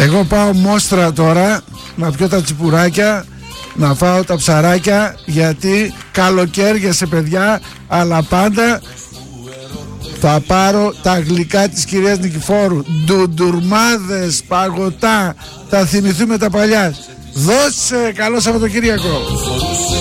Εγώ πάω Μόστρα τώρα να πιω τα τσιπουράκια, να φάω τα ψαράκια, γιατί καλοκαίριασε παιδιά, αλλά πάντα θα πάρω τα γλυκά της κυρίας Νικηφόρου. Ντουντουρμάδες, παγωτά, θα θυμηθούμε τα παλιά. Δώσε, καλό Σαββατοκύριακο.